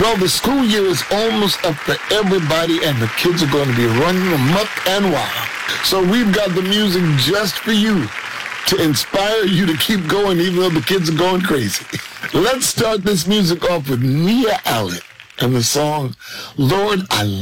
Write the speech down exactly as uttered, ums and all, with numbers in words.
Well, the school year is almost up for everybody, and the kids are going to be running amok and wild. So we've got the music just for you to inspire you to keep going even though the kids are going crazy. Let's start this music off with Nia Allen and the song, Lord, I